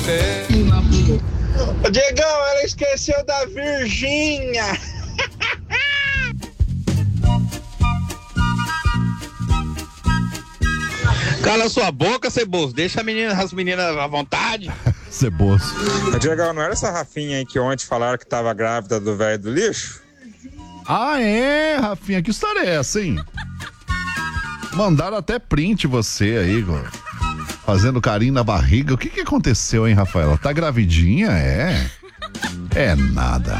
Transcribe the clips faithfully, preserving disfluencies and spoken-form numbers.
É. Ô, Diegão, ela esqueceu da Virgínia. Cala sua boca, Ceboso. Deixa a menina, as meninas à vontade. Ceboso. Diegão, não era essa Rafinha aí que ontem falaram que tava grávida do velho do lixo? Ah, é, Rafinha, que história é essa, hein? Mandaram até print você aí, fazendo carinho na barriga. O que que aconteceu, hein, Rafaela? Tá gravidinha? É? É nada.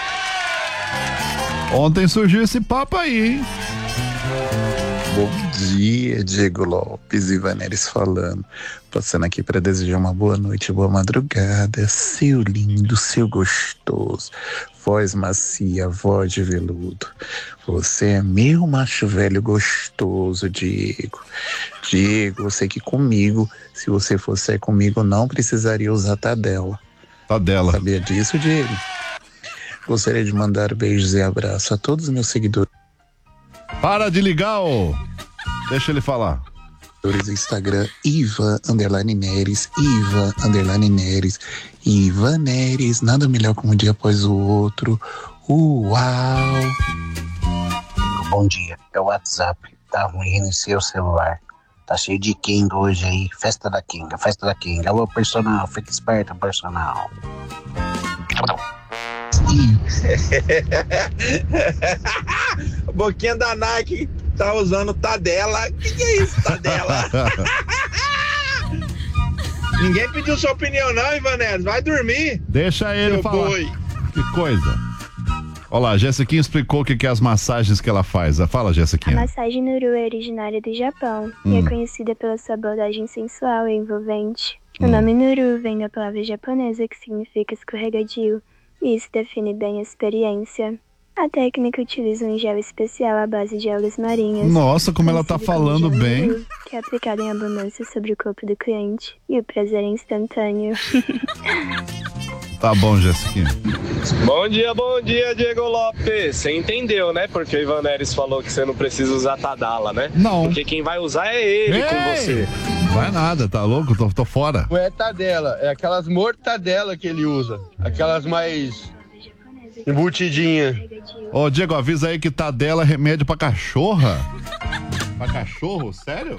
Ontem surgiu esse papo aí, hein? Bom dia, Diego Lopes e Vaneres falando. Passando aqui para desejar uma boa noite, boa madrugada. Seu lindo, seu gostoso, voz macia, voz de veludo. Você é meu macho velho gostoso, Diego. Diego, eu sei que comigo, se você fosse sair comigo, não precisaria usar Tadela. Tadela. Sabia disso, Diego? Gostaria de mandar beijos e abraços a todos os meus seguidores. Para de ligar, ô. Deixa ele falar. Instagram, Ivan underline Neres, Ivan underline Neres, Ivan Neres, nada melhor que um dia após o outro. Uau! Bom dia, é o WhatsApp, tá ruim, reiniciei o celular. Tá cheio de Kenga hoje aí, festa da Kenga, festa da Kenga. Alô, personal, fica esperto, personal. Boquinha da Nike tá usando Tadela. O que, que é isso, Tadela? Ninguém pediu sua opinião não, Ivanés. Vai dormir. Deixa ele falar. Boi. Que coisa. Olha lá, a Jessiquinha explicou o que, que é as massagens que ela faz. Fala, Jessiquinha. A massagem Nuru é originária do Japão hum. e é conhecida pela sua abordagem sensual e envolvente. O hum. nome Nuru vem da palavra japonesa que significa escorregadio. E isso define bem a experiência. A técnica utiliza um gel especial à base de algas marinhas. Nossa, como ela tá falando bem. Nuru, que é aplicado em abundância sobre o corpo do cliente. E o prazer é instantâneo. Tá bom, Jessiquinha. Bom dia, bom dia, Diego Lopes. Você entendeu, né? Porque o Ivan Neres falou que você não precisa usar Tadala, né? Não. Porque quem vai usar é ele. Ei! Com você. Não vai nada, tá louco? Tô, tô fora. Não é Tadela, é aquelas mortadela que ele usa. Aquelas mais embutidinha. Ô, Diego, avisa aí que Tadela é remédio pra cachorra. Pra cachorro? Sério?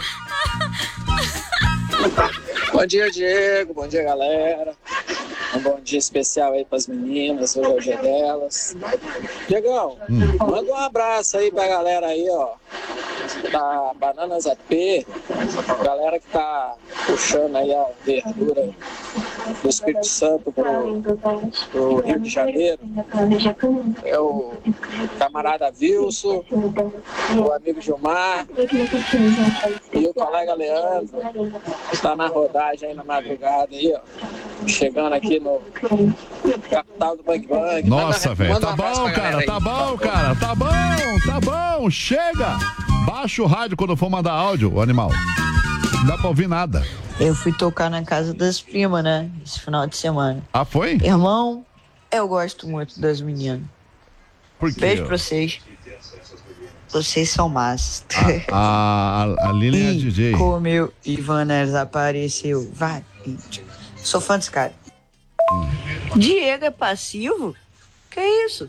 Bom dia, Diego. Bom dia, galera. Um bom dia especial aí pras meninas, hoje é o dia delas. Diegão, hum. manda um abraço aí pra galera aí, ó, da Bananas A P, galera que tá puxando aí a verdura do Espírito Santo pro, pro Rio de Janeiro. É o camarada Wilson, o amigo Gilmar e o colega Leandro, que tá na rodagem aí na madrugada aí, ó. Chegando aqui no capital do Bang Bang. Nossa, velho, tá bom, cara, tá bom, cara, tá bom, tá bom, chega! Baixa o rádio quando for mandar áudio, o animal. Não dá pra ouvir nada. Eu fui tocar na casa das primas, né, esse final de semana. Ah, foi? Irmão, eu gosto muito das meninas. Por quê? Beijo pra vocês. Vocês são massas. A, a, a Lilian é D J. Como o Ivan Neres apareceu. Vai, sou fã desse cara. Hum. Diego é passivo? Que isso?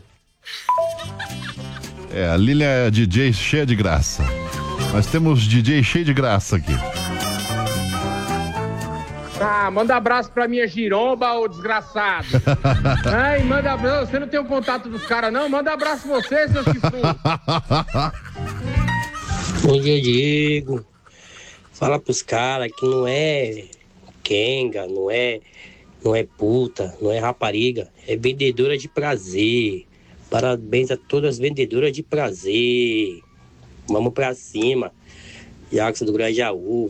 É, a Lilian é D J cheia de graça. Nós temos D J cheio de graça aqui. Ah, manda abraço pra minha giromba, ô desgraçado. Ai, manda abraço. Você não tem o contato dos caras, não? Manda abraço você, seu chifrudo. Bom dia, Diego. Fala pros caras que não é Kenga, não é, não é puta, não é rapariga. É vendedora de prazer. Parabéns a todas as vendedoras de prazer. Vamos pra cima. Jackson do Grajaú.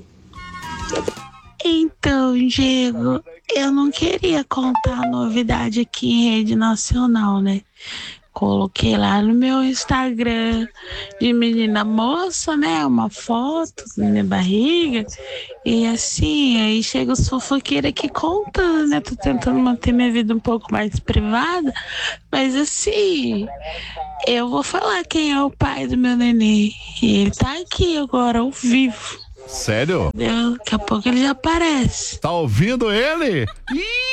Então, Diego, eu não queria contar a novidade aqui em rede nacional, né? Coloquei lá no meu Instagram de menina moça, né? Uma foto da minha barriga. E assim, aí chega os fofoqueiros aqui contando, né? Tô tentando manter minha vida um pouco mais privada. Mas assim, eu vou falar quem é o pai do meu neném. E ele tá aqui agora, ao vivo. Sério? Daqui a pouco ele já aparece. Tá ouvindo ele? Ih!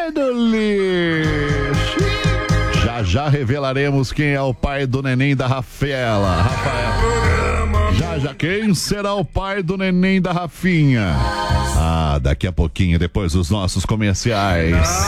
pai do lixo. Já já revelaremos quem é o pai do neném da Rafaela. Rafaela. Já já, quem será o pai do neném da Rafinha? Ah, daqui a pouquinho, depois dos nossos comerciais.